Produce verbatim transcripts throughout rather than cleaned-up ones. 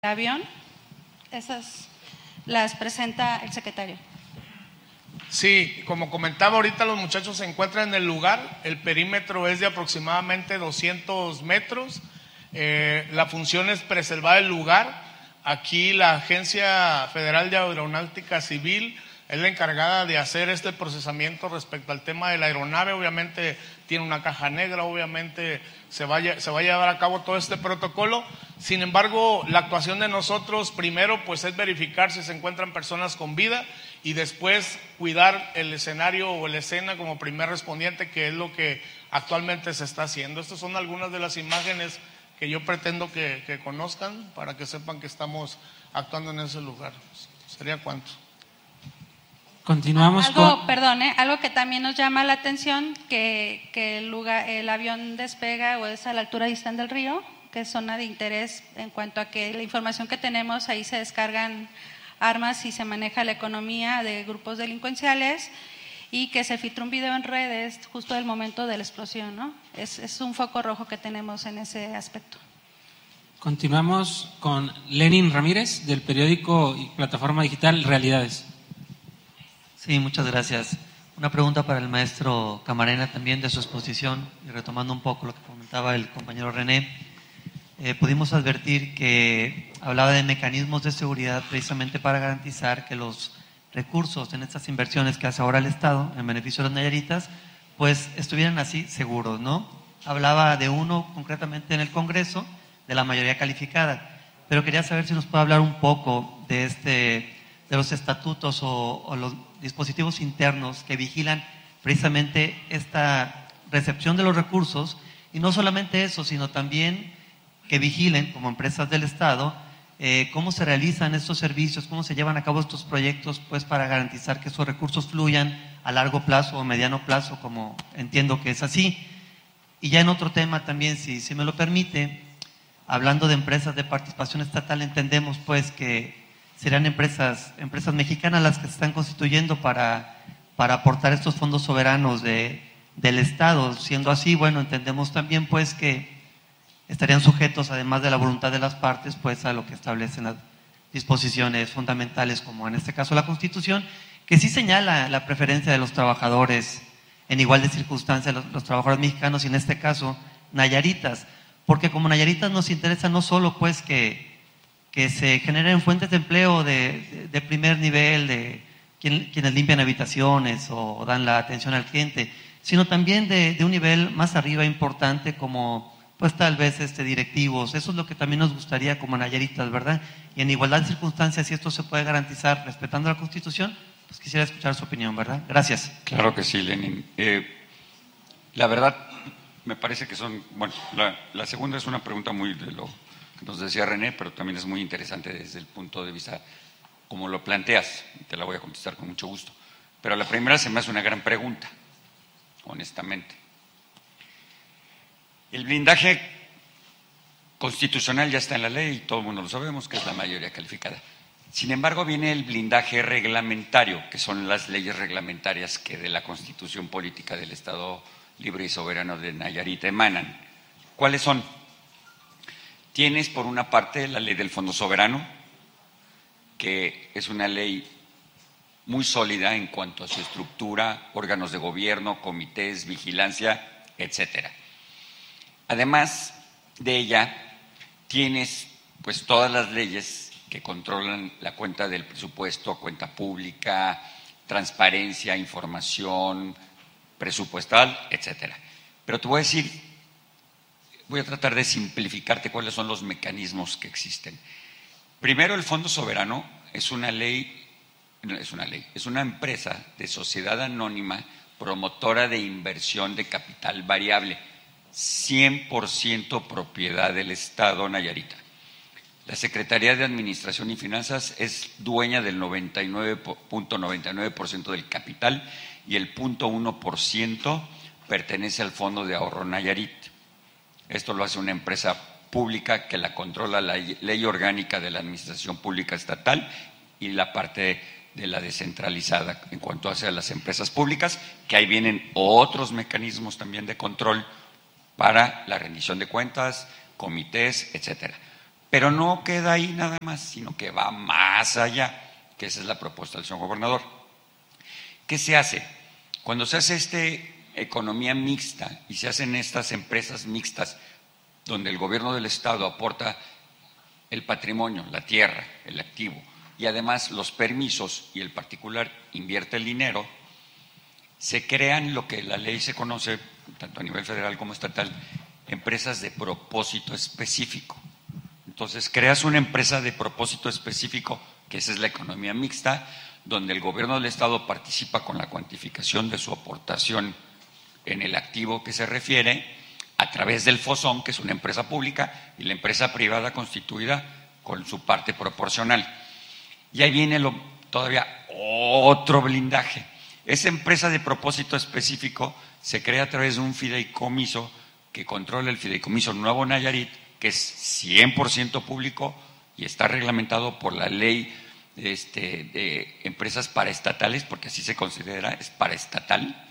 avión. Esas las presenta el secretario. Sí, como comentaba ahorita, los muchachos se encuentran en el lugar. El perímetro es de aproximadamente doscientos metros. Eh, la función es preservar el lugar. Aquí la Agencia Federal de Aeronáutica Civil es la encargada de hacer este procesamiento respecto al tema de la aeronave. Obviamente tiene una caja negra, obviamente se va, a, se va a llevar a cabo todo este protocolo. Sin embargo, la actuación de nosotros primero pues es verificar si se encuentran personas con vida y después cuidar el escenario o la escena como primer respondiente, que es lo que actualmente se está haciendo. Estas son algunas de las imágenes que yo pretendo que, que conozcan para que sepan que estamos actuando en ese lugar. ¿Sería cuánto? Continuamos algo, con… Perdón, ¿eh? Algo que también nos llama la atención, que, que el, lugar, el avión despega o es a la altura de Istán del Río, que es zona de interés en cuanto a que la información que tenemos, ahí se descargan armas y se maneja la economía de grupos delincuenciales, y que se filtró un video en redes justo del momento de la explosión, ¿no? Es, es un foco rojo que tenemos en ese aspecto. Continuamos con Lenin Ramírez, del periódico y plataforma digital Realidades. Sí, muchas gracias. Una pregunta para el maestro Camarena también de su exposición, y retomando un poco lo que comentaba el compañero René. Eh, pudimos advertir que hablaba de mecanismos de seguridad precisamente para garantizar que los recursos en estas inversiones que hace ahora el Estado en beneficio de los nayaritas, pues estuvieran así seguros, ¿no? Hablaba de uno concretamente en el Congreso, de la mayoría calificada, pero quería saber si nos puede hablar un poco de este, de los estatutos o, o los dispositivos internos que vigilan precisamente esta recepción de los recursos, y no solamente eso, sino también que vigilen como empresas del Estado eh, cómo se realizan estos servicios, cómo se llevan a cabo estos proyectos, pues para garantizar que esos recursos fluyan a largo plazo o mediano plazo, como entiendo que es así. Y ya en otro tema también, si, si me lo permite, hablando de empresas de participación estatal, entendemos pues que serán empresas, empresas mexicanas las que se están constituyendo para, para aportar estos fondos soberanos de, del Estado. Siendo así, bueno, entendemos también pues que estarían sujetos, además de la voluntad de las partes, pues a lo que establecen las disposiciones fundamentales, como en este caso la Constitución, que sí señala la preferencia de los trabajadores en igual de circunstancias, los, los trabajadores mexicanos y en este caso nayaritas, porque como nayaritas nos interesa no solo pues que, que se generen fuentes de empleo de, de, de primer nivel, de quien, quienes limpian habitaciones o dan la atención al cliente, sino también de, de un nivel más arriba importante como pues tal vez este, directivos. Eso es lo que también nos gustaría como nayaritas, ¿verdad? Y en igualdad de circunstancias, si esto se puede garantizar respetando la Constitución, pues quisiera escuchar su opinión, ¿verdad? Gracias. Claro que sí, Lenin. Eh, la verdad, me parece que son, bueno, la, la segunda es una pregunta muy de lo que nos decía René, pero también es muy interesante desde el punto de vista como lo planteas, y te la voy a contestar con mucho gusto. Pero la primera se me hace una gran pregunta, honestamente. El blindaje constitucional ya está en la ley y todo el mundo lo sabemos, que es la mayoría calificada. Sin embargo, viene el blindaje reglamentario, que son las leyes reglamentarias que de la Constitución Política del Estado Libre y Soberano de Nayarit emanan. ¿Cuáles son? Tienes, por una parte, la ley del Fondo Soberano, que es una ley muy sólida en cuanto a su estructura, órganos de gobierno, comités, vigilancia, etcétera. Además de ella, tienes pues todas las leyes que controlan la cuenta del presupuesto, cuenta pública, transparencia, información presupuestal, etcétera. Pero te voy a decir, voy a tratar de simplificarte cuáles son los mecanismos que existen. Primero, el Fondo Soberano es una ley, no es una ley, es una empresa de sociedad anónima promotora de inversión de capital variable, cien por ciento propiedad del Estado nayarita. La Secretaría de Administración y Finanzas es dueña del noventa y nueve punto noventa y nueve por ciento del capital y el cero punto uno por ciento pertenece al Fondo de Ahorro Nayarit. Esto lo hace una empresa pública que la controla la Ley Orgánica de la Administración Pública Estatal y la parte de la descentralizada en cuanto hace a las empresas públicas, que ahí vienen otros mecanismos también de control para la rendición de cuentas, comités, etcétera. Pero no queda ahí nada más, sino que va más allá, que esa es la propuesta del señor gobernador. ¿Qué se hace? Cuando se hace este economía mixta y se hacen estas empresas mixtas donde el gobierno del estado aporta el patrimonio, la tierra, el activo y además los permisos y el particular invierte el dinero, se crean lo que la ley se conoce, tanto a nivel federal como estatal, empresas de propósito específico. Entonces creas una empresa de propósito específico, que esa es la economía mixta, donde el gobierno del estado participa con la cuantificación de su aportación en el activo que se refiere a través del FOSON, que es una empresa pública, y la empresa privada constituida con su parte proporcional. Y ahí viene lo, todavía otro blindaje. Esa empresa de propósito específico se crea a través de un fideicomiso que controla el fideicomiso Nuevo Nayarit, que es cien por ciento público y está reglamentado por la ley este, de empresas paraestatales, porque así se considera, es paraestatal.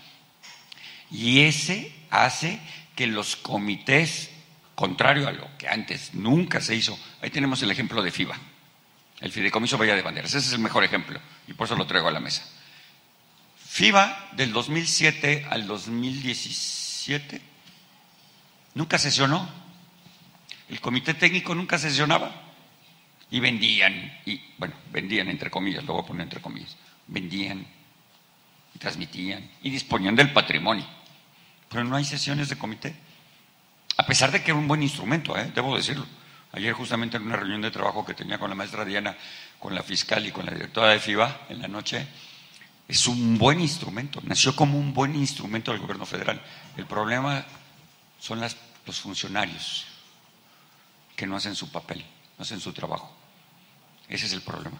Y ese hace que los comités, contrario a lo que antes nunca se hizo, ahí tenemos el ejemplo de FIBA, el Fideicomiso Bahía de Banderas, ese es el mejor ejemplo y por eso lo traigo a la mesa. FIBA del dos mil siete al dos mil diecisiete nunca sesionó, el comité técnico nunca sesionaba y vendían, y bueno, vendían entre comillas, lo voy a poner entre comillas, vendían y transmitían y disponían del patrimonio. Pero no hay sesiones de comité, a pesar de que era un buen instrumento, ¿eh? Debo decirlo. Ayer justamente en una reunión de trabajo que tenía con la maestra Diana, con la fiscal y con la directora de FIBA en la noche, es un buen instrumento, nació como un buen instrumento del gobierno federal. El problema son las, los funcionarios que no hacen su papel, no hacen su trabajo. Ese es el problema.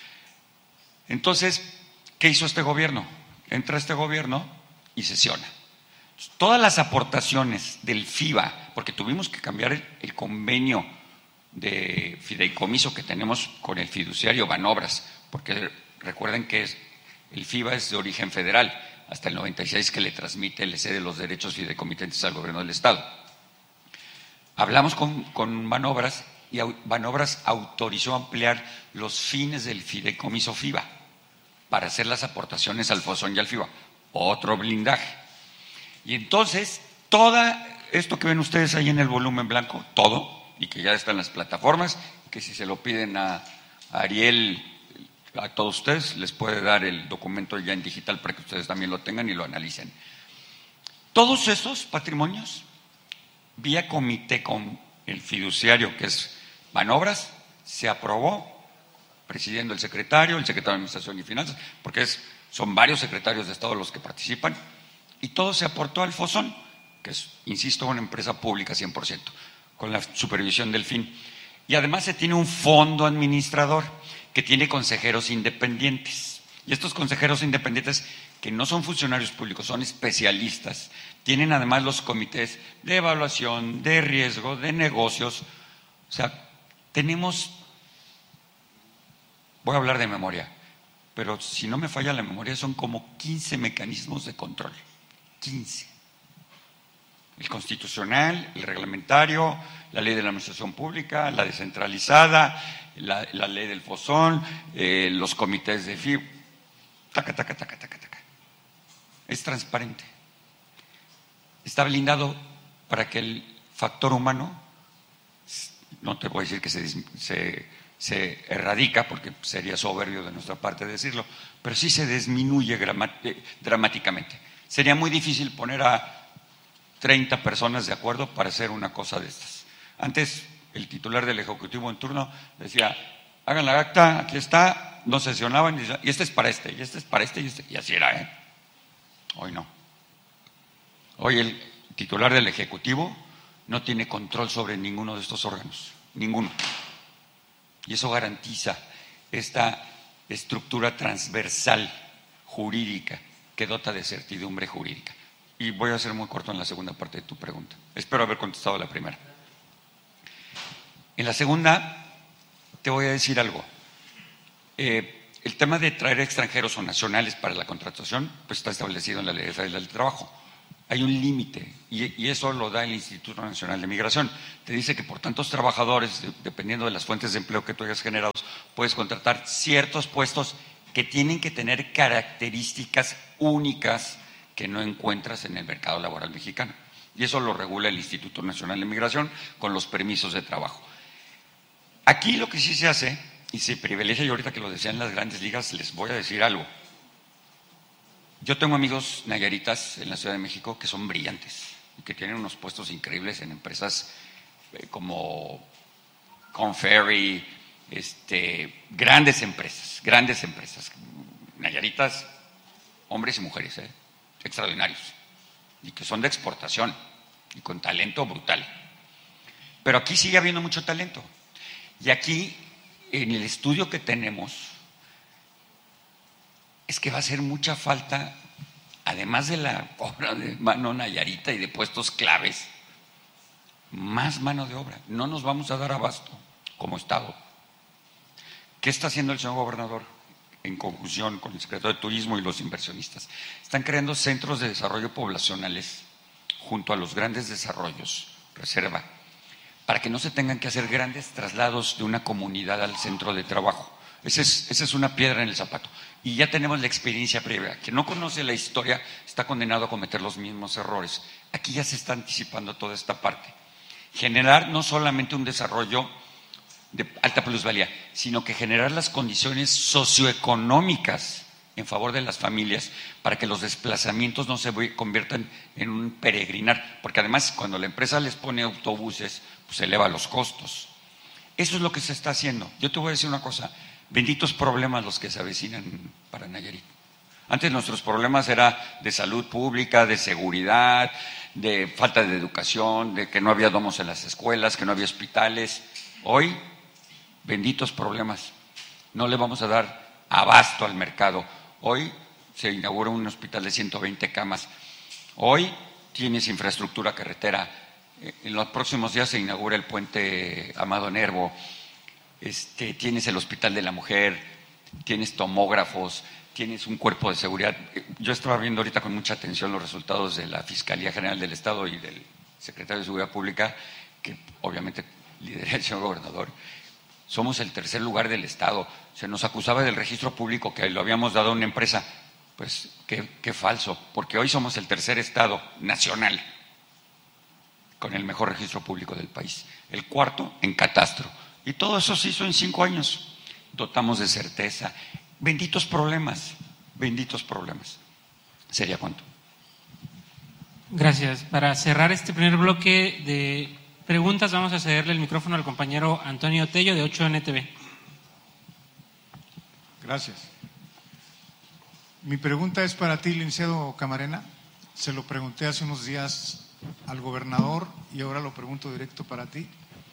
Entonces, ¿qué hizo este gobierno? Entra este gobierno y sesiona. Todas las aportaciones del FIBA, porque tuvimos que cambiar el, el convenio de fideicomiso que tenemos con el fiduciario Banobras, porque recuerden que es, el FIBA es de origen federal, hasta el noventa y seis que le transmite, le cede los derechos fideicomitentes al gobierno del estado. Hablamos con, con Banobras y Banobras autorizó ampliar los fines del fideicomiso FIBA para hacer las aportaciones al FOSON y al FIBA. Otro blindaje. Y entonces, todo esto que ven ustedes ahí en el volumen blanco, todo, y que ya está en las plataformas, que si se lo piden a, a Ariel, a todos ustedes, les puede dar el documento ya en digital para que ustedes también lo tengan y lo analicen. Todos esos patrimonios, vía comité con el fiduciario, que es Banobras, se aprobó, presidiendo el secretario, el secretario de Administración y Finanzas, porque es, son varios secretarios de Estado los que participan, y todo se aportó al FOSON, que es, insisto, una empresa pública cien por ciento, con la supervisión del F I N. Y además se tiene un fondo administrador que tiene consejeros independientes. Y estos consejeros independientes, que no son funcionarios públicos, son especialistas, tienen además los comités de evaluación, de riesgo, de negocios. O sea, tenemos, voy a hablar de memoria, pero si no me falla la memoria, son como quince mecanismos de control. quince. El constitucional, el reglamentario, la ley de la administración pública, la descentralizada, la, la ley del FOSON, eh, los comités de F I B. Taca, taca, taca, taca, taca. Es transparente. Está blindado para que el factor humano, no te voy a decir que se, se, se erradica, porque sería soberbio de nuestra parte decirlo, pero sí se disminuye dramáticamente. Sería muy difícil poner a treinta personas de acuerdo para hacer una cosa de estas. Antes, el titular del Ejecutivo en turno decía, hagan la acta, aquí está, no sesionaban, y este es para este, y este es para este, y este, y así era, ¿eh? Hoy no. Hoy el titular del Ejecutivo no tiene control sobre ninguno de estos órganos, ninguno. Y eso garantiza esta estructura transversal jurídica que dota de certidumbre jurídica. Y voy a ser muy corto en la segunda parte de tu pregunta. Espero haber contestado la primera. En la segunda, te voy a decir algo. Eh, el tema de traer extranjeros o nacionales para la contratación, pues está establecido en la Ley Federal del Trabajo. Hay un límite y, y eso lo da el Instituto Nacional de Migración. Te dice que por tantos trabajadores, dependiendo de las fuentes de empleo que tú hayas generado, puedes contratar ciertos puestos que tienen que tener características únicas que no encuentras en el mercado laboral mexicano. Y eso lo regula el Instituto Nacional de Migración con los permisos de trabajo. Aquí lo que sí se hace, y se privilegia, y ahorita que lo decían las grandes ligas, les voy a decir algo. Yo tengo amigos nayaritas en la Ciudad de México que son brillantes y que tienen unos puestos increíbles en empresas eh, como Conferry, este, grandes empresas, grandes empresas. Nayaritas, hombres y mujeres, eh, extraordinarios, y que son de exportación y con talento brutal. Pero aquí sigue habiendo mucho talento. Y aquí, en el estudio que tenemos, es que va a hacer mucha falta, además de la obra de mano nayarita y de puestos claves, más mano de obra. No nos vamos a dar abasto como Estado. ¿Qué está haciendo el señor gobernador en conjunción con el secretario de Turismo y los inversionistas? Están creando centros de desarrollo poblacionales junto a los grandes desarrollos, reserva, para que no se tengan que hacer grandes traslados de una comunidad al centro de trabajo. Esa es, esa es una piedra en el zapato. Y ya tenemos la experiencia previa. Quien no conoce la historia está condenado a cometer los mismos errores. Aquí ya se está anticipando toda esta parte. Generar no solamente un desarrollo de alta plusvalía, sino que generar las condiciones socioeconómicas en favor de las familias para que los desplazamientos no se conviertan en un peregrinar. Porque además, cuando la empresa les pone autobuses, pues eleva los costos. Eso es lo que se está haciendo. Yo te voy a decir una cosa. Benditos problemas los que se avecinan para Nayarit. Antes nuestros problemas eran de salud pública, de seguridad, de falta de educación, de que no había domos en las escuelas, que no había hospitales. Hoy, benditos problemas. No le vamos a dar abasto al mercado. Hoy se inaugura un hospital de ciento veinte camas. Hoy tienes infraestructura carretera. En los próximos días se inaugura el puente Amado Nervo. Este, tienes el Hospital de la Mujer, tienes tomógrafos, tienes un cuerpo de seguridad. Yo estaba viendo ahorita con mucha atención los resultados de la Fiscalía General del Estado y del Secretario de Seguridad Pública, que obviamente lidera el señor gobernador. Somos el tercer lugar del Estado. Se nos acusaba del registro público que lo habíamos dado a una empresa. Pues qué, qué falso, porque hoy somos el tercer Estado nacional con el mejor registro público del país. El cuarto en catastro. Y todo eso se hizo en cinco años. Dotamos de certeza. Benditos problemas, benditos problemas. ¿Sería cuánto? Gracias. Para cerrar este primer bloque de preguntas, vamos a cederle el micrófono al compañero Antonio Tello de ocho N T V. Gracias. Mi pregunta es para ti, licenciado Camarena. Se lo pregunté hace unos días al gobernador y ahora lo pregunto directo para ti.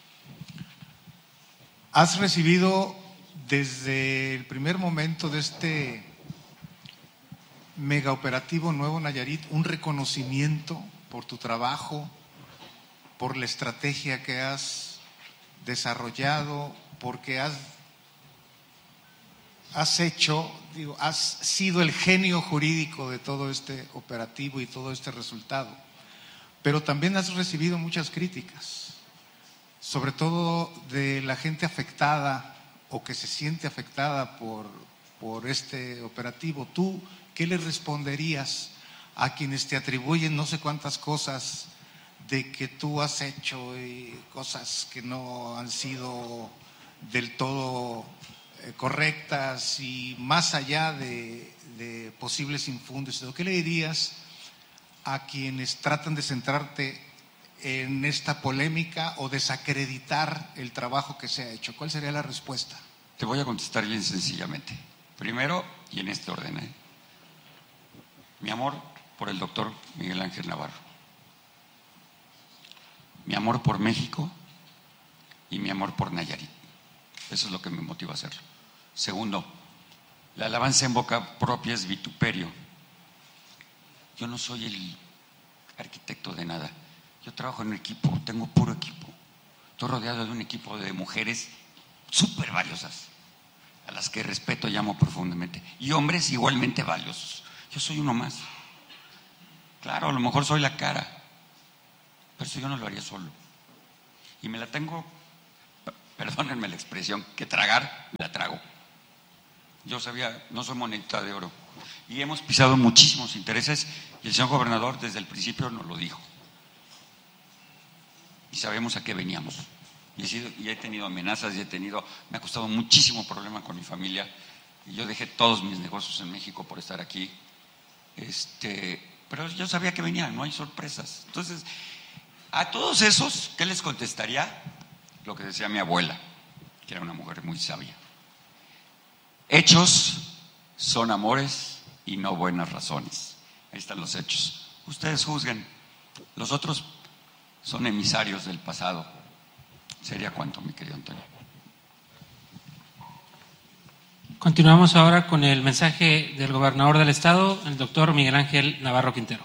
¿Has recibido desde el primer momento de este mega operativo Nuevo Nayarit un reconocimiento por tu trabajo, por la estrategia que has desarrollado, porque has, has hecho, digo, has sido el genio jurídico de todo este operativo y todo este resultado? Pero también has recibido muchas críticas, sobre todo de la gente afectada o que se siente afectada por, por este operativo. ¿Tú qué le responderías a quienes te atribuyen no sé cuántas cosas de que tú has hecho y cosas que no han sido del todo eh, correctas y más allá de, de posibles infundios? ¿Qué le dirías a quienes tratan de centrarte en esta polémica o desacreditar el trabajo que se ha hecho? ¿Cuál sería la respuesta? Te voy a contestar bien sencillamente. Primero, y en este orden, ¿eh? Mi amor por el doctor Miguel Ángel Navarro, mi amor por México y mi amor por Nayarit. Eso es lo que me motiva a hacerlo. Segundo, la alabanza en boca propia es vituperio. Yo no soy el arquitecto de nada. Yo trabajo en equipo, tengo puro equipo. Estoy rodeado de un equipo de mujeres súper valiosas, a las que respeto y amo profundamente. Y hombres igualmente valiosos. Yo soy uno más. Claro, a lo mejor soy la cara, pero eso yo no lo haría solo. Y me la tengo, perdónenme la expresión, que tragar, me la trago. Yo sabía, no soy monedita de oro. Y hemos pisado muchísimos intereses y el señor gobernador desde el principio nos lo dijo. Y sabemos a qué veníamos. Y he, sido, y he tenido amenazas y he tenido, me ha costado muchísimo problema con mi familia. Y yo dejé todos mis negocios en México por estar aquí. Este, pero yo sabía que venía, no hay sorpresas. Entonces, a todos esos, ¿qué les contestaría? Lo que decía mi abuela, que era una mujer muy sabia. Hechos son amores y no buenas razones. Ahí están los hechos. Ustedes juzguen. Los otros son emisarios del pasado. ¿Sería cuánto, mi querido Antonio? Continuamos ahora con el mensaje del gobernador del estado, el doctor Miguel Ángel Navarro Quintero.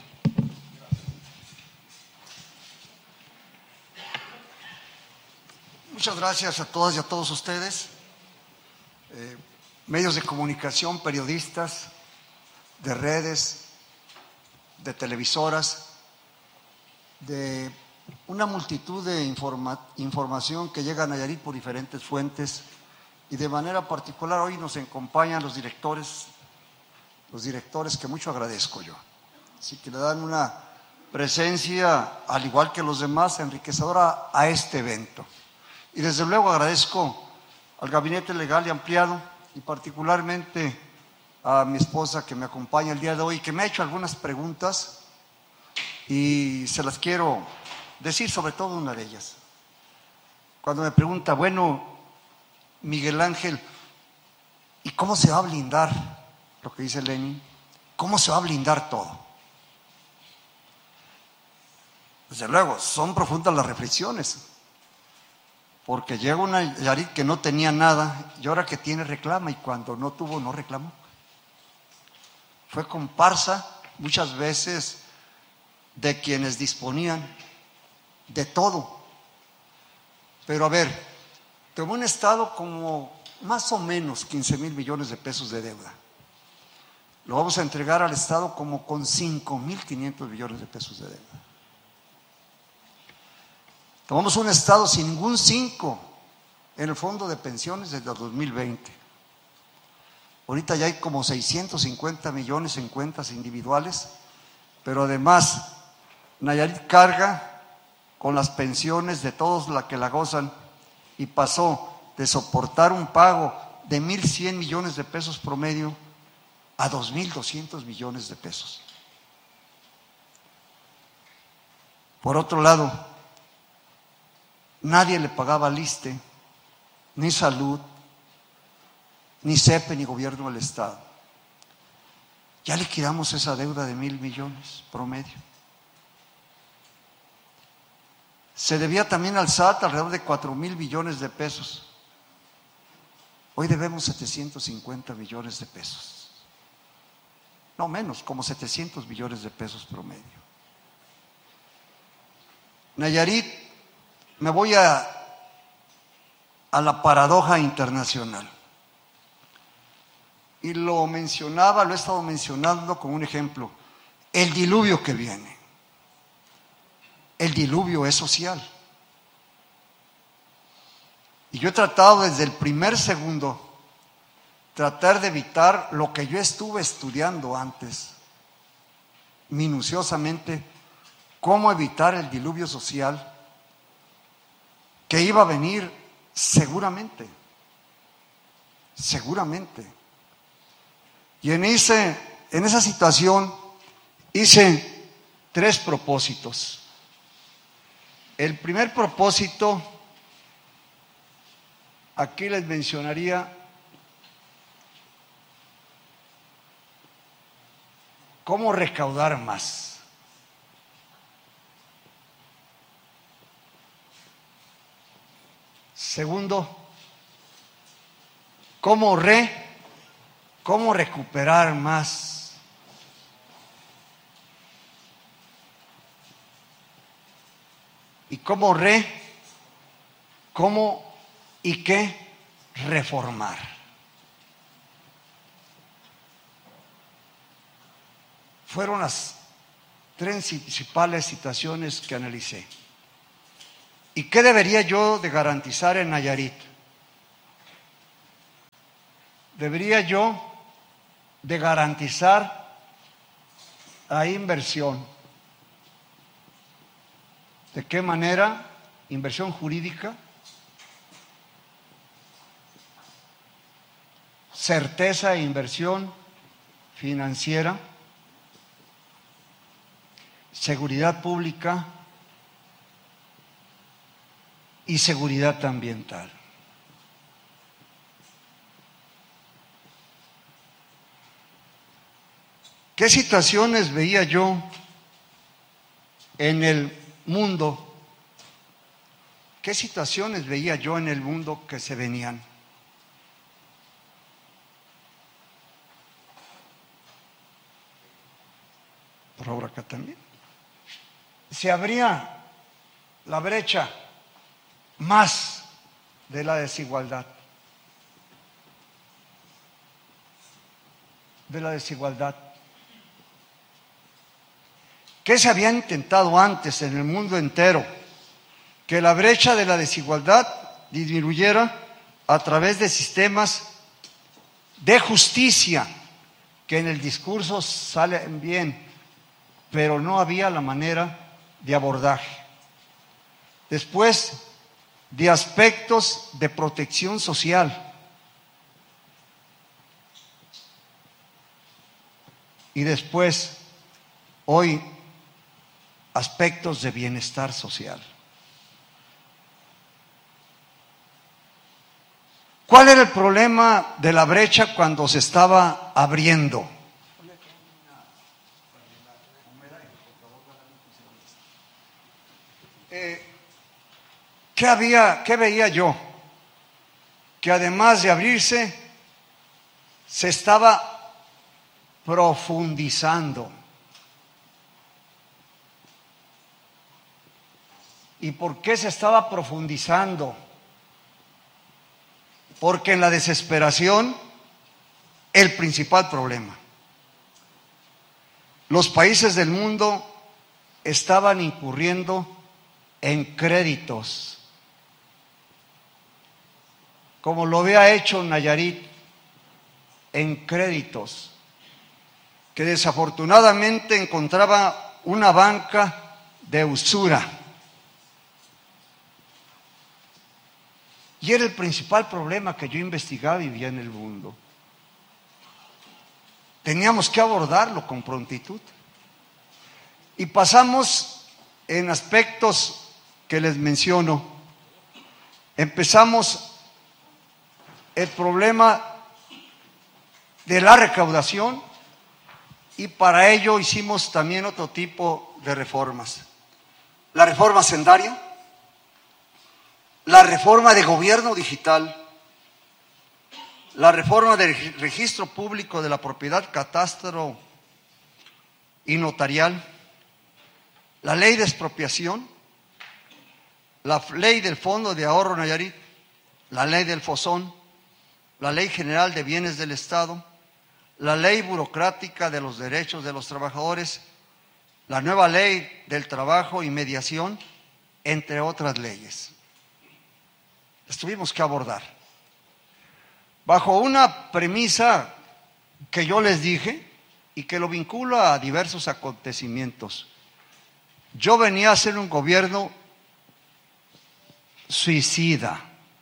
Muchas gracias a todas y a todos ustedes, eh, medios de comunicación, periodistas, de redes, de televisoras, de una multitud de informa información que llega a Nayarit por diferentes fuentes, y de manera particular hoy nos acompañan los directores, los directores que mucho agradezco yo. Así que le dan una presencia, al igual que los demás, enriquecedora a este evento. Y desde luego agradezco al gabinete legal y ampliado, y particularmente a mi esposa que me acompaña el día de hoy, que me ha hecho algunas preguntas y se las quiero decir, sobre todo una de ellas. Cuando me pregunta, bueno, Miguel Ángel, ¿y cómo se va a blindar lo que dice Lenin? ¿Cómo se va a blindar todo? Desde luego, son profundas las reflexiones, porque llega una Nayarit que no tenía nada y ahora que tiene reclama, y cuando no tuvo no reclamó. Fue comparsa muchas veces de quienes disponían de todo. Pero a ver, tomó un estado como más o menos quince mil millones de pesos de deuda. Lo vamos a entregar al estado como con cinco mil quinientos millones de pesos de deuda. Tomamos un estado sin ningún cinco en el fondo de pensiones desde el dos mil veinte. Ahorita ya hay como seiscientos cincuenta millones en cuentas individuales, pero además Nayarit carga con las pensiones de todos los que la gozan, y pasó de soportar un pago de mil cien millones de pesos promedio a dos mil doscientos millones de pesos. Por otro lado, nadie le pagaba al ISSSTE, ni salud, ni CEPE, ni gobierno del estado. Ya liquidamos esa deuda de mil millones promedio. Se debía también al S A T alrededor de cuatro mil millones de pesos. Hoy debemos setecientos cincuenta millones de pesos. No menos, como setecientos millones de pesos promedio. Nayarit, me voy a, a la paradoja internacional. Y lo mencionaba, lo he estado mencionando como un ejemplo. El diluvio que viene. El diluvio es social. Y yo he tratado desde el primer segundo tratar de evitar lo que yo estuve estudiando antes, minuciosamente, cómo evitar el diluvio social que iba a venir seguramente, seguramente. Y en, ese, en esa situación hice tres propósitos. El primer propósito, aquí les mencionaría cómo recaudar más. Segundo, cómo re, cómo recuperar más. Y cómo re, cómo y qué reformar. Fueron las tres principales situaciones que analicé. ¿Y qué debería yo de garantizar en Nayarit? Debería yo de garantizar la inversión. ¿De qué manera? Inversión jurídica, certeza e inversión financiera, seguridad pública y seguridad ambiental. ¿Qué situaciones veía yo en el mundo? ¿Qué situaciones veía yo en el mundo que se venían? Por ahora acá también. Se abría la brecha más de la desigualdad. De la desigualdad. ¿Qué se había intentado antes en el mundo entero? Que la brecha de la desigualdad disminuyera a través de sistemas de justicia, que en el discurso salen bien, pero no había la manera de abordaje. Después, de aspectos de protección social. Y después, hoy, aspectos de bienestar social. ¿Cuál era el problema de la brecha cuando se estaba abriendo? Eh, ¿qué había, qué veía yo? Que además de abrirse, se estaba profundizando. ¿Y por qué se estaba profundizando? Porque en la desesperación, el principal problema. Los países del mundo estaban incurriendo en créditos, como lo había hecho Nayarit, en créditos, que desafortunadamente encontraba una banca de usura. Y era el principal problema que yo investigaba y vivía en el mundo. Teníamos que abordarlo con prontitud. Y pasamos en aspectos que les menciono. Empezamos el problema de la recaudación y para ello hicimos también otro tipo de reformas. La reforma hacendaria, la reforma de gobierno digital, la reforma del registro público de la propiedad, catastro y notarial, la ley de expropiación, la ley del Fondo de Ahorro Nayarit, la ley del Fosón, la ley general de bienes del Estado, la ley burocrática de los derechos de los trabajadores, la nueva ley del trabajo y mediación, entre otras leyes. Las tuvimos que abordar bajo una premisa que yo les dije y que lo vinculo a diversos acontecimientos. Yo venía a hacer un gobierno suicida.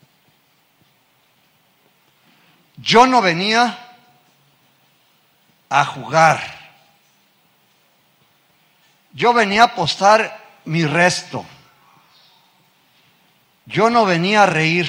Yo no venía a jugar. Yo venía a apostar mi resto. Yo no venía a reír.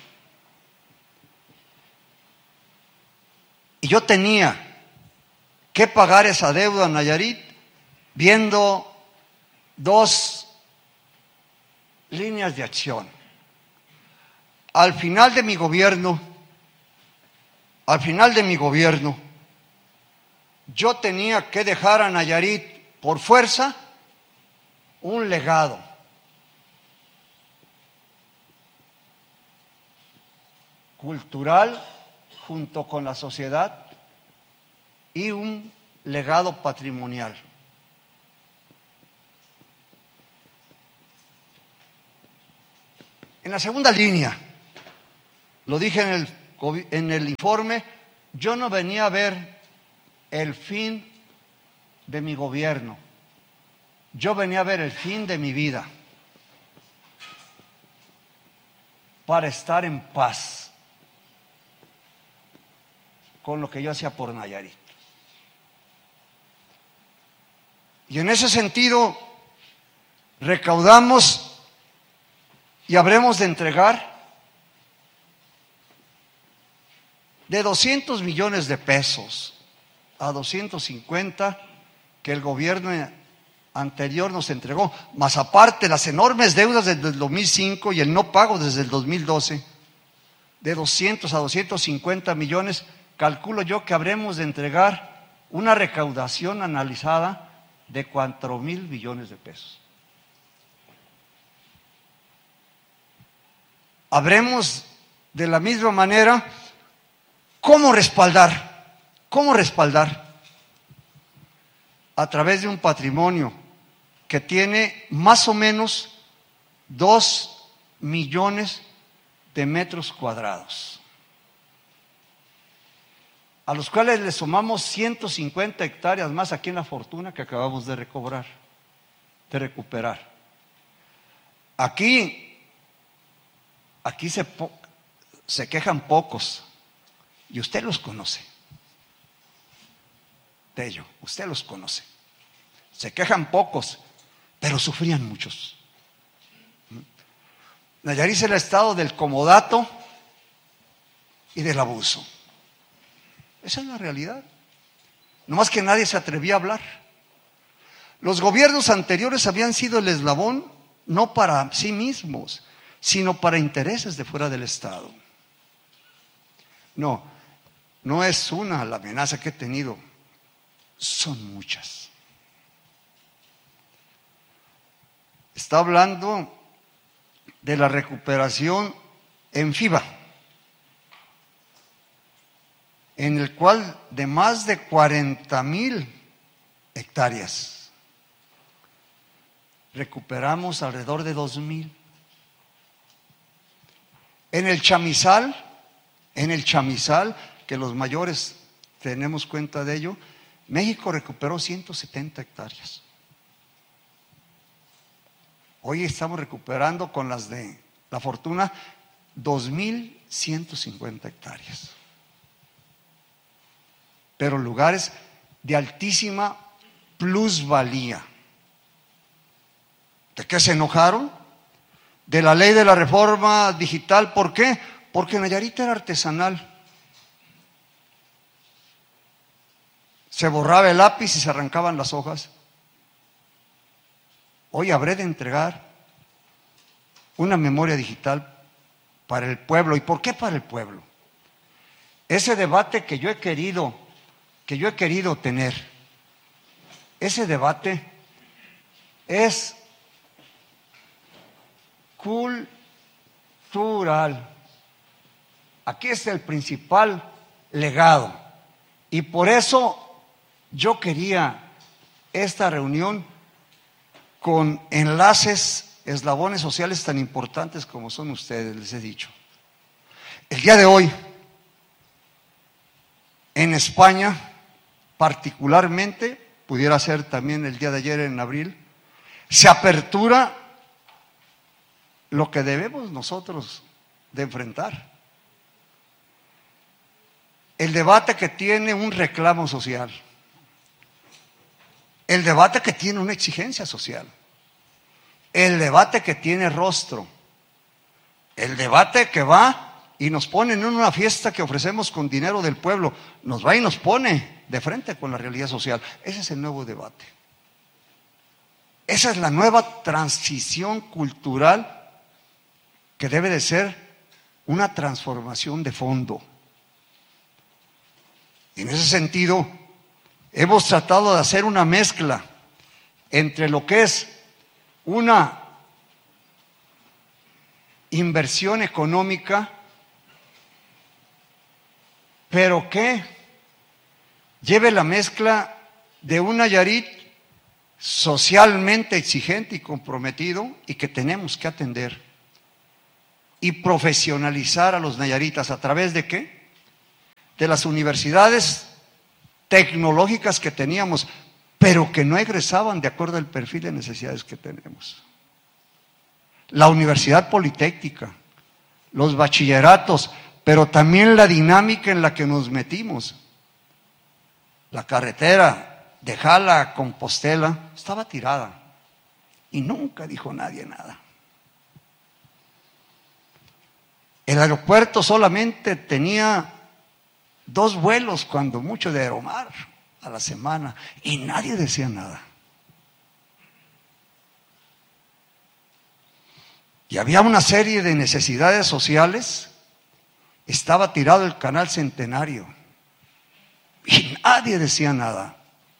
Y yo tenía que pagar esa deuda en Nayarit viendo dos líneas de acción. Al final de mi gobierno, al final de mi gobierno, yo tenía que dejar a Nayarit por fuerza un legado. Cultural junto con la sociedad y un legado patrimonial. En la segunda línea, lo dije en el, en el informe, yo no venía a ver el fin de mi gobierno, yo venía a ver el fin de mi vida, para estar en paz con lo que yo hacía por Nayarit. Y en ese sentido, recaudamos y habremos de entregar de doscientos millones de pesos a doscientos cincuenta que el gobierno anterior nos entregó, más aparte las enormes deudas desde el dos mil cinco y el no pago desde el dos mil doce, de doscientos a doscientos cincuenta millones, calculo yo que habremos de entregar una recaudación analizada de cuatro mil millones de pesos. Habremos de la misma manera, ¿cómo respaldar? ¿Cómo respaldar? A través de un patrimonio que tiene más o menos dos millones de metros cuadrados, a los cuales le sumamos ciento cincuenta hectáreas más aquí en La Fortuna que acabamos de recobrar, de recuperar. Aquí, aquí se, se quejan pocos, y usted los conoce. De ello, usted los conoce. Se quejan pocos, pero sufrían muchos. Nayarit es el estado del comodato y del abuso. Esa es la realidad. No más que nadie se atrevía a hablar. Los gobiernos anteriores habían sido el eslabón no para sí mismos, sino para intereses de fuera del Estado. No, no es una la amenaza que he tenido, son muchas. Está hablando de la recuperación en FIBA, en el cual de más de cuarenta mil hectáreas recuperamos alrededor de dos mil. En el chamizal, en el chamizal, que los mayores tenemos cuenta de ello, México recuperó ciento setenta hectáreas. Hoy estamos recuperando con las de La Fortuna dos mil ciento cincuenta hectáreas. Pero lugares de altísima plusvalía. ¿De qué se enojaron? De la ley de la reforma digital. ¿Por qué? Porque Nayarit era artesanal. Se borraba el lápiz y se arrancaban las hojas. Hoy habré de entregar una memoria digital para el pueblo. ¿Y por qué para el pueblo? Ese debate que yo he querido, que yo he querido tener, ese debate es cultural. Aquí está el principal legado. Y por eso yo quería esta reunión con enlaces, eslabones sociales tan importantes como son ustedes, les he dicho. El día de hoy, en España, particularmente, pudiera ser también el día de ayer en abril, se apertura lo que debemos nosotros de enfrentar. El debate que tiene un reclamo social. El debate que tiene una exigencia social. El debate que tiene rostro. El debate que va y nos pone en una fiesta que ofrecemos con dinero del pueblo. Nos va y nos pone de frente con la realidad social. Ese es el nuevo debate. Esa es la nueva transición cultural que debe de ser una transformación de fondo. En ese sentido, hemos tratado de hacer una mezcla entre lo que es una inversión económica, pero que lleve la mezcla de un Nayarit socialmente exigente y comprometido y que tenemos que atender. y profesionalizar a los nayaritas. ¿A través de qué? De las universidades tecnológicas que teníamos, pero que no egresaban de acuerdo al perfil de necesidades que tenemos. La Universidad Politécnica, los bachilleratos, pero también la dinámica en la que nos metimos. La carretera de Jala a Compostela estaba tirada y nunca dijo nadie nada. El aeropuerto solamente tenía dos vuelos, cuando mucho, de Aeromar a la semana, y nadie decía nada. Y había una serie de necesidades sociales. Estaba tirado el Canal Centenario y nadie decía nada.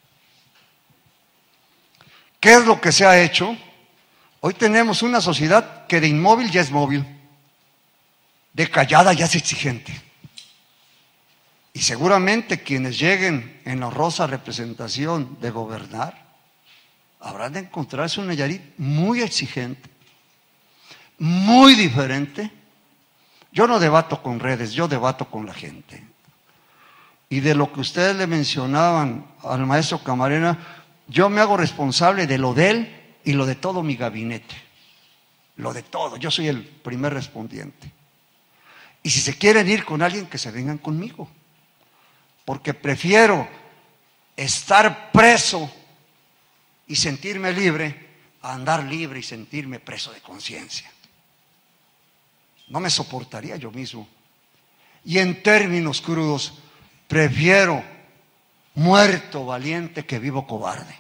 ¿Qué es lo que se ha hecho? Hoy tenemos una sociedad que de inmóvil ya es móvil, de callada ya es exigente. Y seguramente quienes lleguen en la honrosa representación de gobernar habrán de encontrarse un Nayarit muy exigente, muy diferente. Yo no debato con redes, yo debato con la gente. Y de lo que ustedes le mencionaban al maestro Camarena, yo me hago responsable de lo de él y lo de todo mi gabinete. Lo de todo, yo soy el primer respondiente. Y si se quieren ir con alguien, que se vengan conmigo. Porque prefiero estar preso y sentirme libre a andar libre y sentirme preso de conciencia. No me soportaría yo mismo. Y en términos crudos, prefiero muerto valiente que vivo cobarde.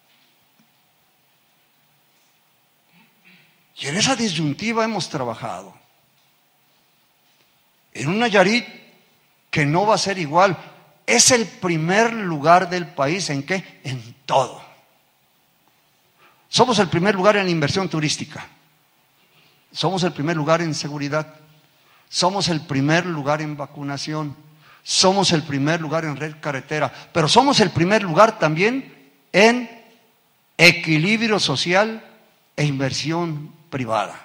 Y en esa disyuntiva hemos trabajado. En un Nayarit que no va a ser igual. Es el primer lugar del país. ¿En qué? En todo. Somos el primer lugar en inversión turística. Somos el primer lugar en seguridad. Somos el primer lugar en vacunación. Somos el primer lugar en red carretera. Pero somos el primer lugar también en equilibrio social e inversión privada.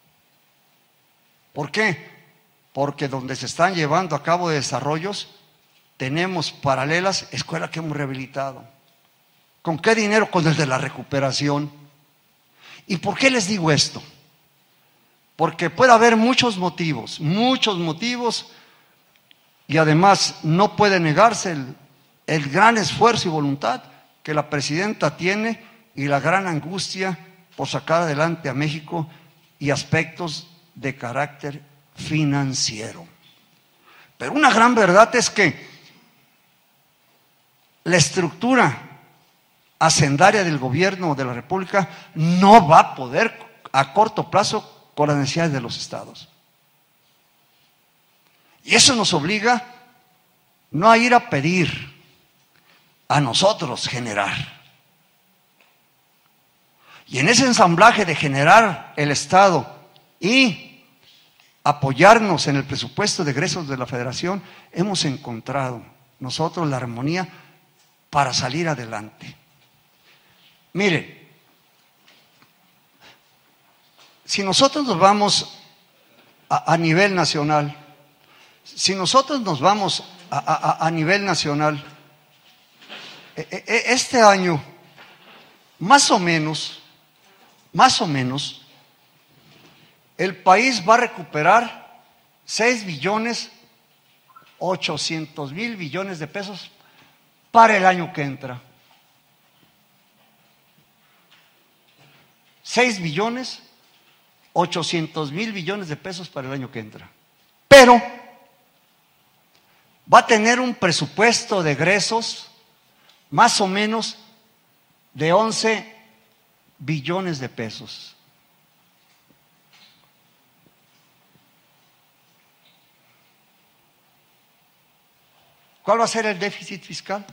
¿Por qué? Porque donde se están llevando a cabo desarrollos, tenemos paralelas escuelas que hemos rehabilitado. ¿Con qué dinero? Con el de la recuperación. ¿Y por qué les digo esto? Porque puede haber muchos motivos, muchos motivos, y además no puede negarse el, el gran esfuerzo y voluntad que la presidenta tiene y la gran angustia por sacar adelante a México y aspectos de carácter financiero. Pero una gran verdad es que la estructura hacendaria del gobierno de la República no va a poder a corto plazo con las necesidades de los estados. Y eso nos obliga no a ir a pedir, a nosotros generar. Y en ese ensamblaje de generar el Estado y apoyarnos en el presupuesto de egresos de la Federación, hemos encontrado nosotros la armonía para salir adelante. Mire, si nosotros nos vamos a, a nivel nacional, si nosotros nos vamos a, a, a nivel nacional, este año, más o menos, más o menos, el país va a recuperar seis billones ochocientos mil billones de pesos para el año que entra. seis billones ochocientos mil billones de pesos para el año que entra. Pero va a tener un presupuesto de egresos más o menos de once billones de pesos. ¿Cuál va a ser el déficit fiscal?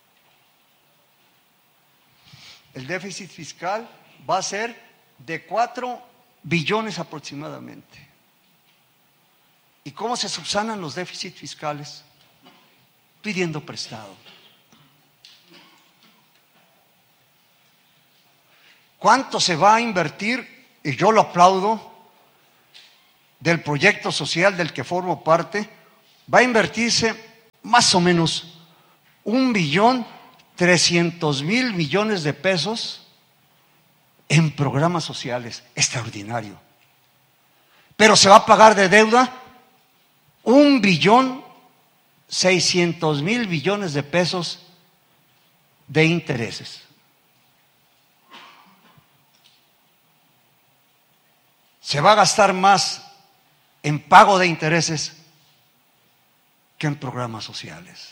El déficit fiscal va a ser de cuatro billones aproximadamente. ¿Y cómo se subsanan los déficits fiscales? Pidiendo prestado. ¿Cuánto se va a invertir? Y yo lo aplaudo, del proyecto social del que formo parte, va a invertirse más o menos un billón trescientos mil millones de pesos en programas sociales. Extraordinario. Pero se va a pagar de deuda un billón seiscientos mil millones de pesos de intereses. Se va a gastar más en pago de intereses que en programas sociales.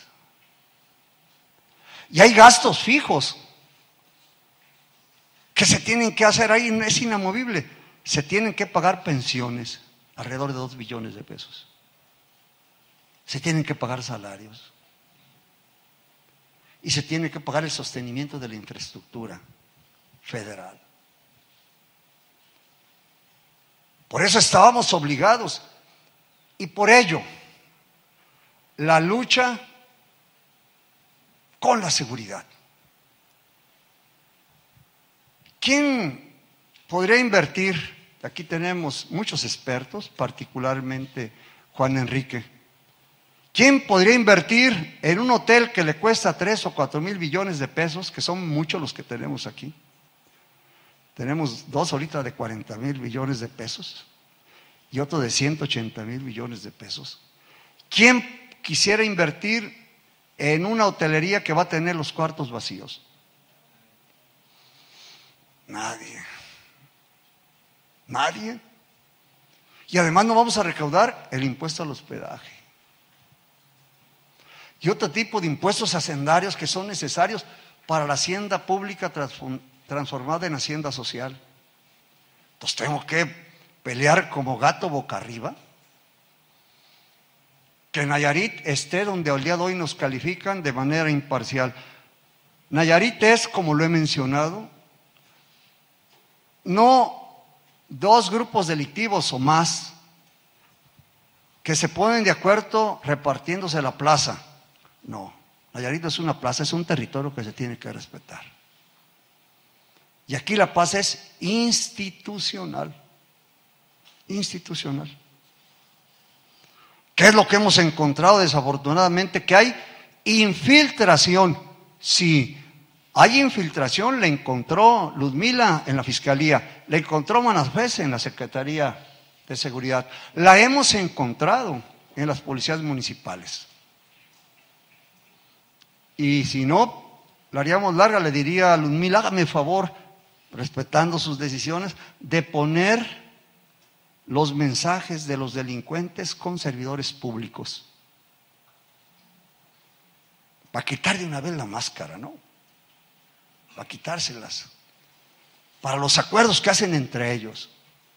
Y hay gastos fijos que se tienen que hacer ahí, es inamovible. Se tienen que pagar pensiones, alrededor de dos billones de pesos. Se tienen que pagar salarios. Y se tiene que pagar el sostenimiento de la infraestructura federal. Por eso estábamos obligados. Y por ello, la lucha con la seguridad. ¿Quién podría invertir? Aquí tenemos muchos expertos, particularmente Juan Enrique. ¿Quién podría invertir en un hotel que le cuesta tres o cuatro mil billones de pesos, que son muchos los que tenemos aquí? Tenemos dos ahorita de cuarenta mil billones de pesos y otro de ciento ochenta mil billones de pesos. ¿Quién quisiera invertir en una hotelería que va a tener los cuartos vacíos? Nadie. Nadie. Y además no vamos a recaudar el impuesto al hospedaje. Y otro tipo de impuestos hacendarios que son necesarios para la hacienda pública transformada en hacienda social. Entonces tengo que pelear como gato boca arriba. Que Nayarit esté donde al día de hoy nos califican de manera imparcial. Nayarit es, como lo he mencionado, no dos grupos delictivos o más que se ponen de acuerdo repartiéndose la plaza. No, Nayarit es una plaza, es un territorio que se tiene que respetar. Y aquí la paz es institucional. Institucional. ¿Qué es lo que hemos encontrado desafortunadamente? Que hay infiltración. Sí, hay infiltración, la encontró Ludmila en la Fiscalía, la encontró Manafés en la Secretaría de Seguridad, la hemos encontrado en las policías municipales. Y si no, la haríamos larga, le diría a Ludmila, hágame el favor, respetando sus decisiones, de poner los mensajes de los delincuentes con servidores públicos. Para quitar de una vez la máscara, ¿no? Para quitárselas. Para los acuerdos que hacen entre ellos.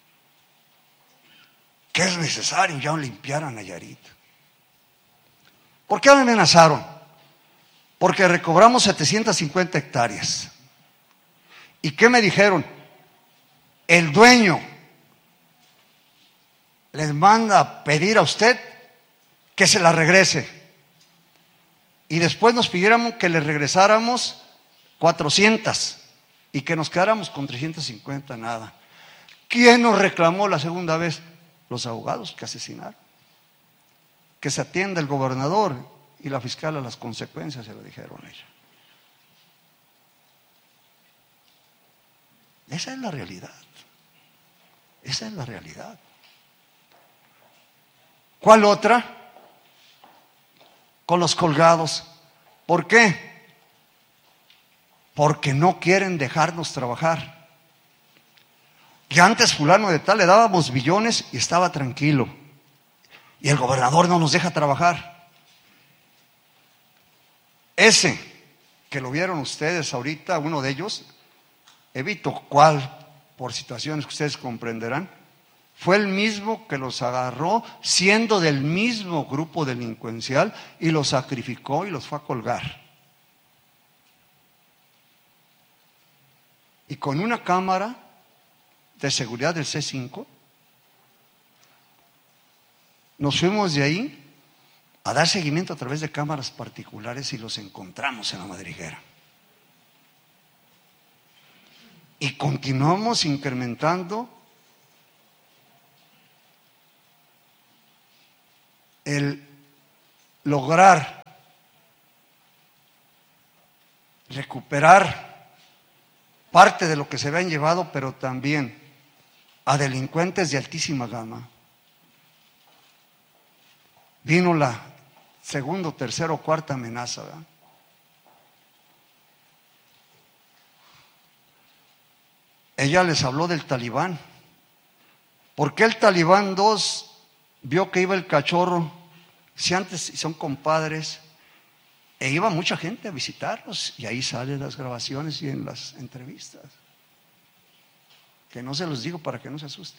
Que es necesario ya limpiar a Nayarit. ¿Por qué me amenazaron? Porque recobramos setecientas cincuenta hectáreas. ¿Y qué me dijeron? El dueño les manda a pedir a usted que se la regrese. Y después nos pidieron que le regresáramos cuatrocientas y que nos quedáramos con trescientas cincuenta, nada. ¿Quién nos reclamó la segunda vez? Los abogados que asesinaron. Que se atienda el gobernador y la fiscal a las consecuencias, se lo dijeron a ella. Esa es la realidad. Esa es la realidad. ¿Cuál otra? Con los colgados. ¿Por qué? Porque no quieren dejarnos trabajar. Y antes fulano de tal le dábamos billones y estaba tranquilo. Y el gobernador no nos deja trabajar. Ese que lo vieron ustedes ahorita, uno de ellos, evito cuál, por situaciones que ustedes comprenderán, fue el mismo que los agarró siendo del mismo grupo delincuencial y los sacrificó y los fue a colgar. Y con una cámara de seguridad del C cinco, nos fuimos de ahí a dar seguimiento a través de cámaras particulares y los encontramos en la madriguera. Y continuamos incrementando el lograr recuperar parte de lo que se habían llevado, pero también a delincuentes de altísima gama. Vino la segunda, tercera o cuarta amenaza, ¿verdad? Ella les habló del Talibán. ¿Por qué el Talibán dos vio que iba el cachorro? Si antes son compadres, e iba mucha gente a visitarlos, y ahí salen las grabaciones y en las entrevistas. Que no se los digo para que no se asusten.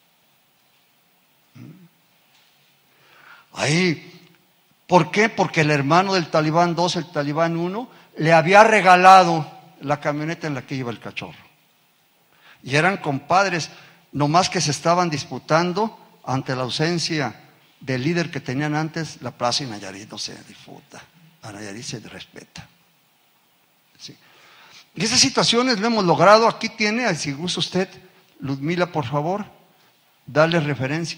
Ahí, ¿por qué? Porque el hermano del Talibán dos, el Talibán uno, le había regalado la camioneta en la que iba el cachorro. Y eran compadres, nomás que se estaban disputando ante la ausencia del líder que tenían antes. La plaza y Nayarit no se disputa, a Nayarit se respeta. Sí. Y esas situaciones lo hemos logrado. Aquí tiene, si gusta usted, Ludmila, por favor, darle referencia.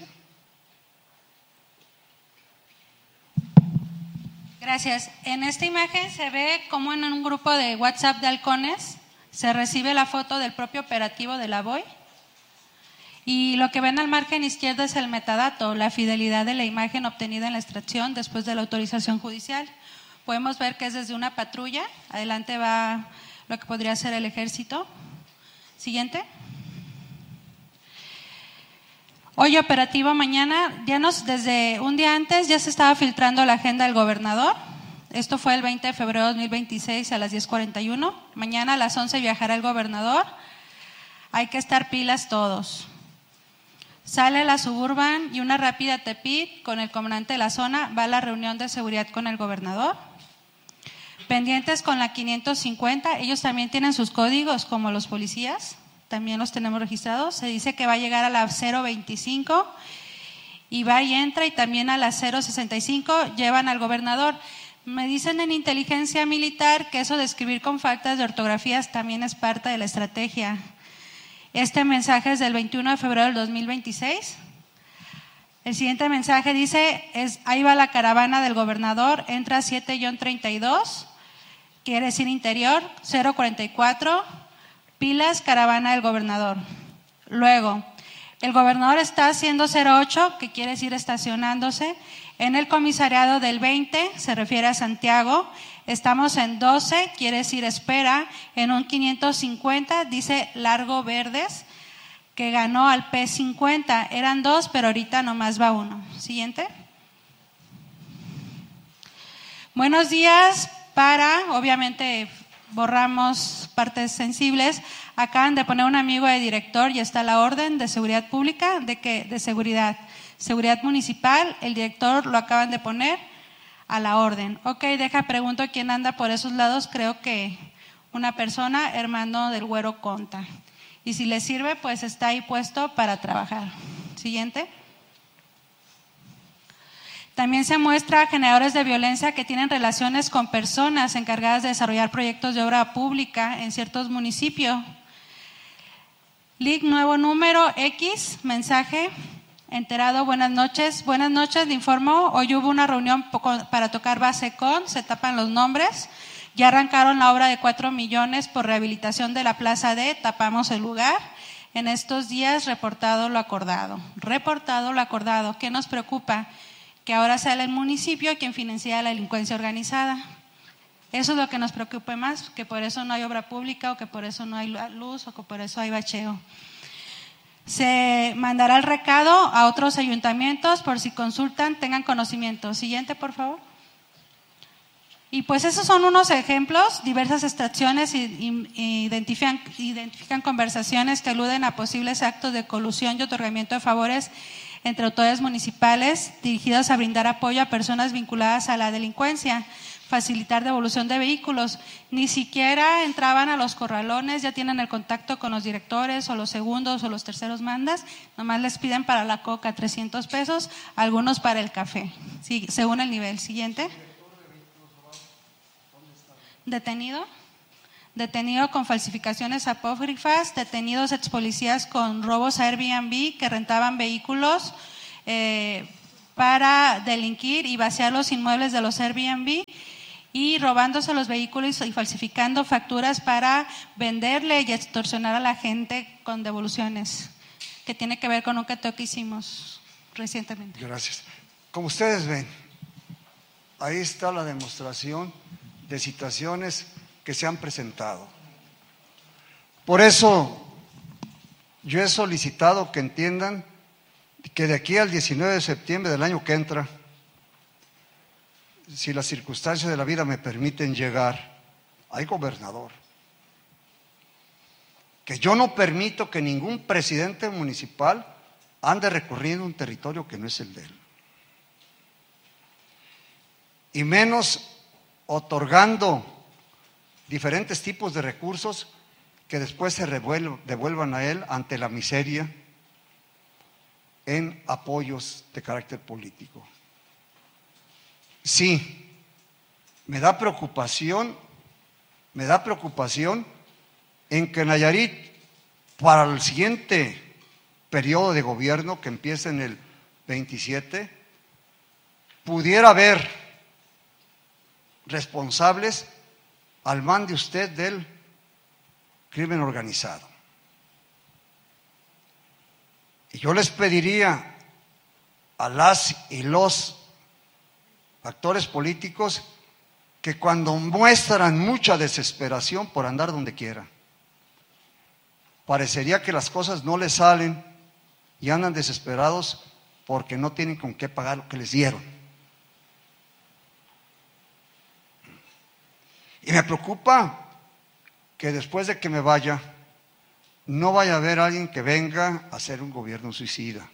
Gracias. En esta imagen se ve como en un grupo de WhatsApp de halcones se recibe la foto del propio operativo de la B O I, y lo que ven al margen izquierdo es el metadato, la fidelidad de la imagen obtenida en la extracción después de la autorización judicial. Podemos ver que es desde una patrulla, adelante va lo que podría ser el ejército. Siguiente. Hoy operativo mañana, ya nos, desde un día antes ya se estaba filtrando la agenda del gobernador. Esto fue el veinte de febrero de dos mil veintiséis a las diez cuarenta y uno. Mañana a las once viajará el gobernador. Hay que estar pilas todos. Sale la Suburban y una rápida Tepit con el comandante de la zona. Va a la reunión de seguridad con el gobernador. Pendientes con la quinientos cincuenta. Ellos también tienen sus códigos como los policías. También los tenemos registrados. Se dice que va a llegar a la cero veinticinco y va y entra, y también a la cero sesenta y cinco llevan al gobernador. Me dicen en inteligencia militar que eso de escribir con faltas de ortografías también es parte de la estrategia. Este mensaje es del veintiuno de febrero del dos mil veintiséis. El siguiente mensaje dice, es, ahí va la caravana del gobernador, entra siete treinta y dos, quiere decir interior, cero cuarenta y cuatro, pilas, caravana del gobernador. Luego, el gobernador está haciendo cero ocho, que quiere decir estacionándose, en el comisariado del veinte, se refiere a Santiago. Estamos en doce, quiere decir espera, en un quinientos cincuenta, dice Largo Verdes, que ganó al P cincuenta. Eran dos, pero ahorita nomás va uno. Siguiente. Buenos días para, obviamente borramos partes sensibles. Acaban de poner un amigo de director y está la orden de seguridad pública, de que de seguridad, seguridad municipal, el director lo acaban de poner a la orden. Ok, deja, pregunto quién anda por esos lados. Creo que una persona, hermano del Güero Conta. Y si le sirve, pues está ahí puesto para trabajar. Siguiente. También se muestra generadores de violencia que tienen relaciones con personas encargadas de desarrollar proyectos de obra pública en ciertos municipios. L I C nuevo número X, mensaje. Enterado, buenas noches. Buenas noches, le informo. Hoy hubo una reunión para tocar base con, se tapan los nombres. Ya arrancaron la obra de cuatro millones por rehabilitación de la Plaza D, tapamos el lugar. En estos días, reportado lo acordado. Reportado lo acordado. ¿Qué nos preocupa? Que ahora sea el municipio quien financia la delincuencia organizada. Eso es lo que nos preocupa más, que por eso no hay obra pública, o que por eso no hay luz, o que por eso hay bacheo. Se mandará el recado a otros ayuntamientos por si consultan, tengan conocimiento. Siguiente, por favor. Y pues esos son unos ejemplos, diversas extracciones identifican, identifican conversaciones que aluden a posibles actos de colusión y otorgamiento de favores entre autoridades municipales dirigidos a brindar apoyo a personas vinculadas a la delincuencia, facilitar devolución de vehículos. Ni siquiera entraban a los corralones, ya tienen el contacto con los directores o los segundos o los terceros mandas, nomás les piden para la coca trescientos pesos, algunos para el café, sí, según el nivel. Siguiente. Detenido. Detenido con falsificaciones apócrifas, detenidos ex policías con robos a Airbnb que rentaban vehículos, eh, para delinquir y vaciar los inmuebles de los Airbnb y robándose los vehículos y falsificando facturas para venderle y extorsionar a la gente con devoluciones, que tiene que ver con un cateo que hicimos recientemente. Gracias. Como ustedes ven, ahí está la demostración de situaciones que se han presentado. Por eso yo he solicitado que entiendan que de aquí al diecinueve de septiembre del año que entra, si las circunstancias de la vida me permiten llegar, hay gobernador. Que yo no permito que ningún presidente municipal ande recorriendo un territorio que no es el de él. Y menos otorgando diferentes tipos de recursos que después se devuelvan a él ante la miseria en apoyos de carácter político. Sí, me da preocupación, me da preocupación en que Nayarit, para el siguiente periodo de gobierno que empieza en el veintisiete, pudiera haber responsables al mando de usted del crimen organizado. Y yo les pediría a las y los actores políticos que cuando muestran mucha desesperación por andar donde quiera, parecería que las cosas no les salen y andan desesperados porque no tienen con qué pagar lo que les dieron. Y me preocupa que después de que me vaya, no vaya a haber alguien que venga a hacer un gobierno suicida,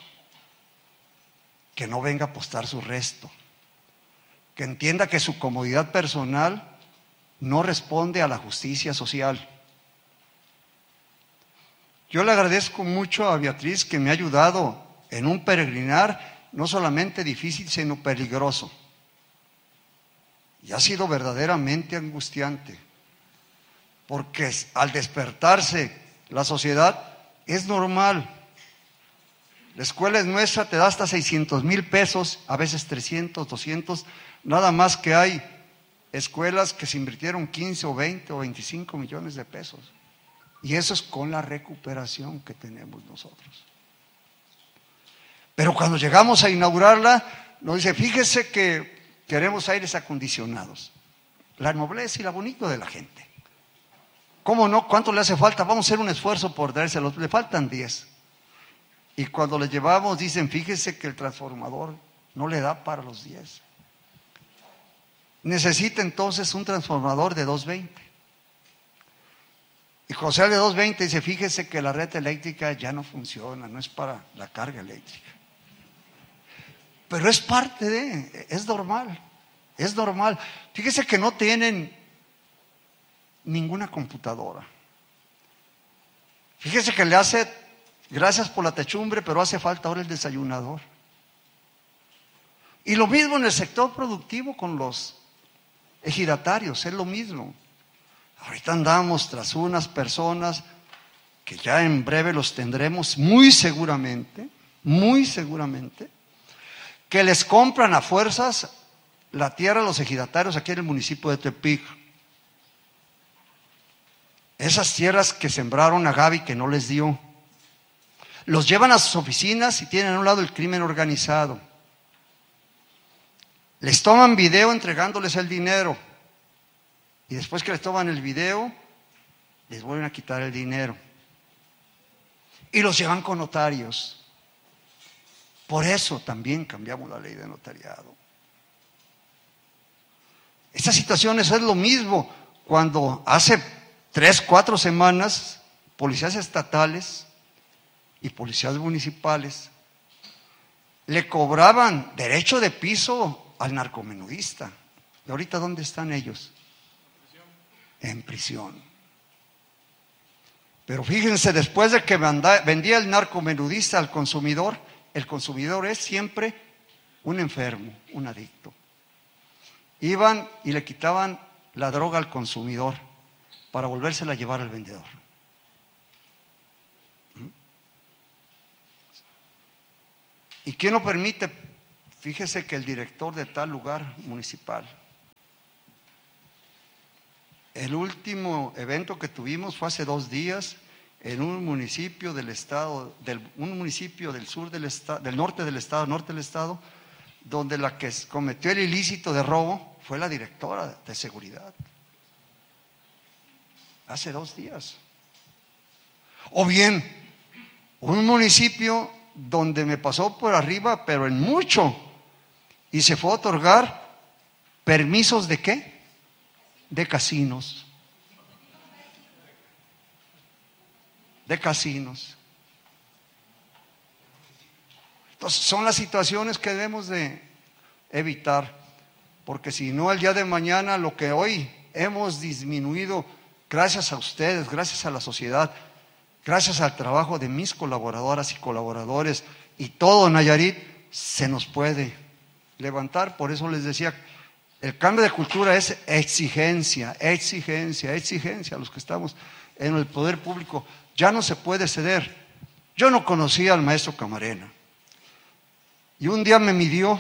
que no venga a apostar su resto, que entienda que su comodidad personal no responde a la justicia social. Yo le agradezco mucho a Beatriz que me ha ayudado en un peregrinar no solamente difícil, sino peligroso. Y ha sido verdaderamente angustiante, porque al despertarse la sociedad es normal. La escuela es nuestra, te da hasta seiscientos mil pesos, a veces trescientos, doscientos, nada más que hay escuelas que se invirtieron quince o veinte o veinticinco millones de pesos. Y eso es con la recuperación que tenemos nosotros. Pero cuando llegamos a inaugurarla, nos dice, fíjese que queremos aires acondicionados. La nobleza y la bonito de la gente. ¿Cómo no? ¿Cuánto le hace falta? Vamos a hacer un esfuerzo por dárselos. Le faltan diez. Y cuando le llevamos, dicen, fíjese que el transformador no le da para los diez. Necesita entonces un transformador de doscientos veinte. Y José de doscientos veinte dice, fíjese que la red eléctrica ya no funciona, no es para la carga eléctrica. Pero es parte de, es normal, es normal. Fíjese que no tienen ninguna computadora. Fíjese que le hace, gracias por la techumbre, pero hace falta ahora el desayunador. Y lo mismo en el sector productivo con los ejidatarios, es lo mismo. Ahorita andamos tras unas personas que ya en breve los tendremos muy seguramente, muy seguramente, que les compran a fuerzas la tierra a los ejidatarios aquí en el municipio de Tepic. Esas tierras que sembraron a Gaby que no les dio. Los llevan a sus oficinas y tienen a un lado el crimen organizado. Les toman video entregándoles el dinero. Y después que les toman el video, les vuelven a quitar el dinero. Y los llevan con notarios. Por eso también cambiamos la ley de notariado. Estas situaciones es lo mismo cuando hace tres, cuatro semanas policías estatales y policías municipales le cobraban derecho de piso al narcomenudista. ¿Y ahorita dónde están ellos? En prisión. Pero fíjense, después de que vendía el narcomenudista al consumidor, el consumidor es siempre un enfermo, un adicto. Iban y le quitaban la droga al consumidor para volvérsela a llevar al vendedor. ¿Y quién lo permite fíjese que el director de tal lugar municipal, el último evento que tuvimos fue hace dos días en un municipio del estado, del, un municipio del sur del estado, del norte del estado, norte del estado, donde la que cometió el ilícito de robo fue la directora de seguridad. Hace dos días. O bien, un municipio donde me pasó por arriba, pero en mucho, y se fue a otorgar permisos de ¿qué? De casinos. De casinos. Entonces, son las situaciones que debemos de evitar, porque si no, el día de mañana lo que hoy hemos disminuido, gracias a ustedes, gracias a la sociedad, gracias al trabajo de mis colaboradoras y colaboradores y todo Nayarit, se nos puede levantar. Por eso les decía, el cambio de cultura es exigencia, exigencia, exigencia a los que estamos en el poder público. Ya no se puede ceder. Yo no conocía al maestro Camarena y un día me midió.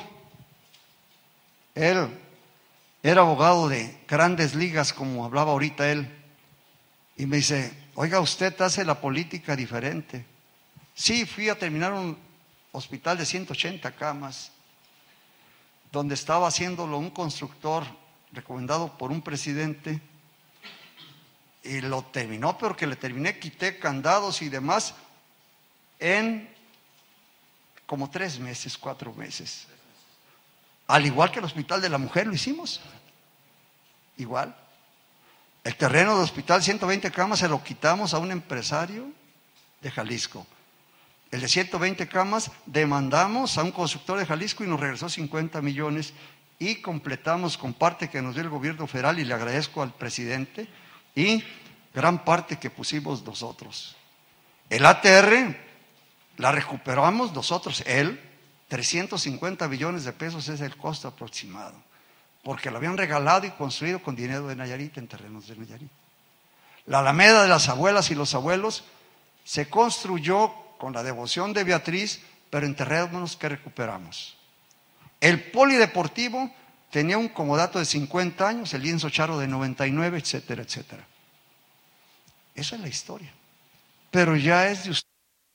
Él era abogado de grandes ligas, como hablaba ahorita él, y me dice: oiga, usted hace la política diferente. Sí, fui a terminar un hospital de ciento ochenta camas, donde estaba haciéndolo un constructor recomendado por un presidente, y lo terminó, pero que le terminé, quité candados y demás en como tres meses, cuatro meses. Al igual que el Hospital de la Mujer lo hicimos. Igual. El terreno del hospital, ciento veinte camas, se lo quitamos a un empresario de Jalisco. El de ciento veinte camas demandamos a un constructor de Jalisco y nos regresó cincuenta millones y completamos con parte que nos dio el gobierno federal, y le agradezco al presidente, y gran parte que pusimos nosotros. El A T R la recuperamos nosotros, él, trescientos cincuenta millones de pesos es el costo aproximado, porque lo habían regalado y construido con dinero de Nayarit, en terrenos de Nayarit. La Alameda de las abuelas y los abuelos se construyó con la devoción de Beatriz, pero en terrenos que recuperamos. El polideportivo tenía un comodato de cincuenta años, el lienzo charro de noventa y nueve, etcétera, etcétera. Esa es la historia. Pero ya es de usted.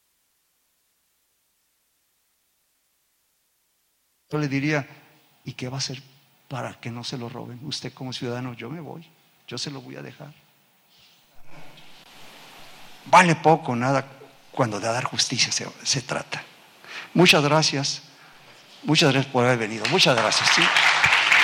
Yo le diría: ¿y qué va a hacer para que no se lo roben? Usted como ciudadano: yo me voy, yo se lo voy a dejar. Vale poco, nada, cuando de dar justicia se, se trata. Muchas gracias, muchas gracias por haber venido, muchas gracias. ¿Sí?